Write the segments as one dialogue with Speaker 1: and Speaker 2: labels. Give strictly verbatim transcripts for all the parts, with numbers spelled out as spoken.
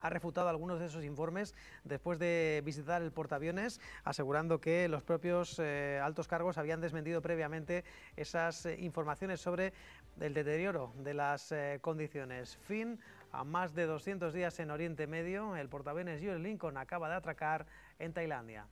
Speaker 1: ha refutado algunos de esos informes después de visitar el portaaviones, asegurando que los propios eh, altos cargos habían desmentido previamente esas eh, informaciones sobre el deterioro de las eh, condiciones. Fin a más de doscientos días en Oriente Medio, el portaaviones U S Lincoln acaba de atracar en Tailandia.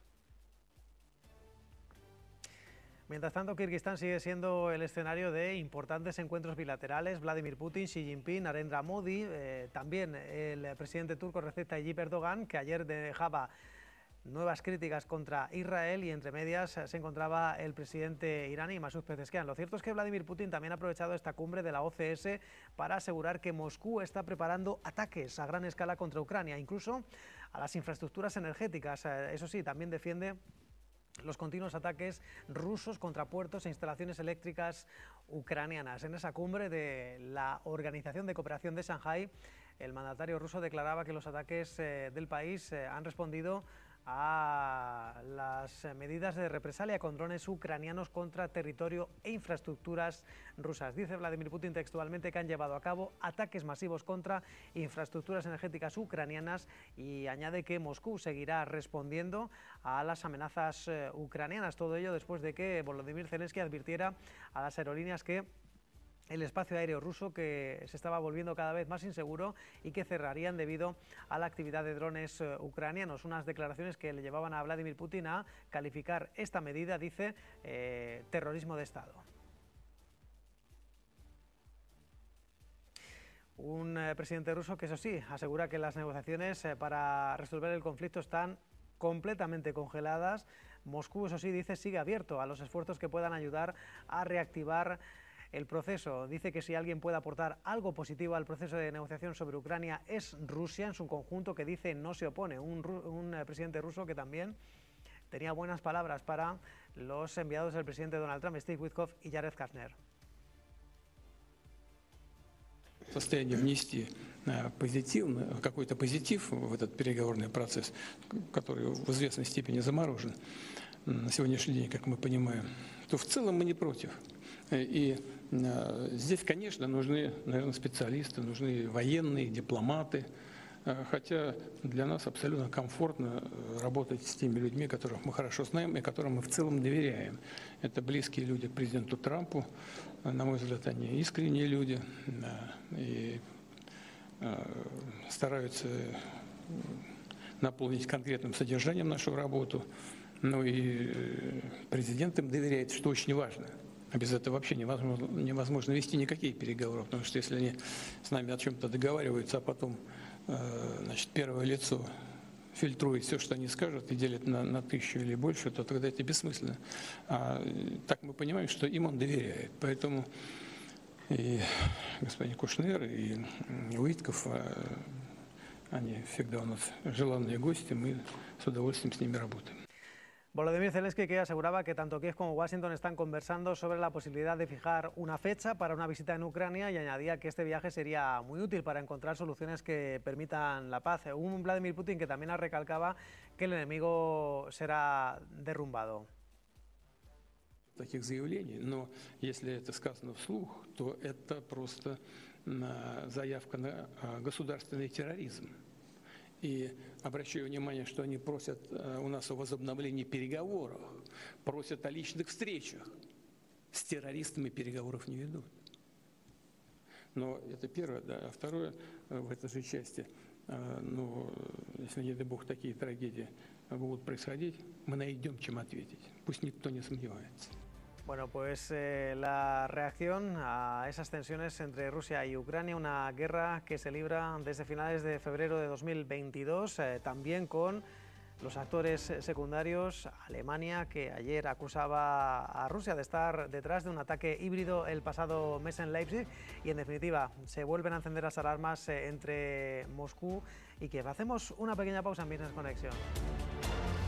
Speaker 1: Mientras tanto, Kirguistán sigue siendo el escenario de importantes encuentros bilaterales. Vladimir Putin, Xi Jinping, Narendra Modi, eh, también el presidente turco Recep Tayyip Erdogan, que ayer dejaba nuevas críticas contra Israel, y entre medias se encontraba el presidente iraní Masoud Pezeshkian. Lo cierto es que Vladimir Putin también ha aprovechado esta cumbre de la O C S para asegurar que Moscú está preparando ataques a gran escala contra Ucrania, incluso a las infraestructuras energéticas. Eso sí, también defiende los continuos ataques rusos contra puertos e instalaciones eléctricas ucranianas. En esa cumbre de la Organización de Cooperación de Shanghái, el mandatario ruso declaraba que los ataques eh, del país eh, han respondido a las medidas de represalia con drones ucranianos contra territorio e infraestructuras rusas. Dice Vladimir Putin textualmente que han llevado a cabo ataques masivos contra infraestructuras energéticas ucranianas, y añade que Moscú seguirá respondiendo a las amenazas eh, ucranianas. Todo ello después de que Volodymyr Zelensky advirtiera a las aerolíneas que el espacio aéreo ruso que se estaba volviendo cada vez más inseguro y que cerrarían debido a la actividad de drones uh, ucranianos. Unas declaraciones que le llevaban a Vladimir Putin a calificar esta medida, dice, eh, terrorismo de Estado. Un eh, presidente ruso que, eso sí, asegura que las negociaciones eh, para resolver el conflicto están completamente congeladas. Moscú, eso sí, dice, sigue abierto a los esfuerzos que puedan ayudar a reactivar el proceso. Dice que si alguien puede aportar algo positivo al proceso de negociación sobre Ucrania es Rusia en su conjunto, que dice no se opone. Un, un eh, presidente ruso que también tenía buenas palabras para los enviados del presidente Donald Trump, Steve Witkoff y Jared Kushner.
Speaker 2: В состоянии внести позитивно, какой-то позитив в этот переговорный процесс, который в известной степени заморожен на сегодняшний день, как мы понимаем, то в целом мы не против. И здесь, конечно, нужны, наверное, специалисты, нужны военные, дипломаты, хотя для нас абсолютно комфортно работать с теми людьми, которых мы хорошо знаем и которым мы в целом доверяем. Это близкие люди к президенту Трампу, на мой взгляд, они искренние люди и стараются наполнить конкретным содержанием нашу работу. Ну и президент им доверяет, что очень важно. А без этого вообще невозможно, невозможно вести никакие переговоры, потому что если они с нами о чем-то договариваются, а потом значит, первое лицо фильтрует все, что они скажут, и делит на, на тысячу или больше, то тогда это бессмысленно. А так мы понимаем, что им он доверяет. Поэтому и господин Кушнер, и Уитков, они всегда у нас желанные гости, мы с удовольствием с ними работаем.
Speaker 1: Volodymyr Zelensky, que aseguraba que tanto Kiev como Washington están conversando sobre la posibilidad de fijar una fecha para una visita en Ucrania, y añadía que este viaje sería muy útil para encontrar soluciones que permitan la paz. Un Vladimir Putin que también recalcaba que el enemigo será derrumbado.
Speaker 2: Таких заявлений, но если это сказано вслух, то это просто заявка на государственный терроризм. И обращаю внимание, что они просят у нас о возобновлении переговоров, просят о личных встречах. С террористами переговоров не ведут. Но это первое, да. А второе, в этой же части, ну, если, не дай бог, такие трагедии будут происходить, мы найдем, чем ответить. Пусть никто не сомневается.
Speaker 1: Bueno, pues eh, la reacción a esas tensiones entre Rusia y Ucrania, una guerra que se libra desde finales de febrero de dos mil veintidós, eh, también con los actores secundarios. Alemania, que ayer acusaba a Rusia de estar detrás de un ataque híbrido el pasado mes en Leipzig, y en definitiva se vuelven a encender las alarmas eh, entre Moscú y Kiev. Hacemos una pequeña pausa en Business Connection.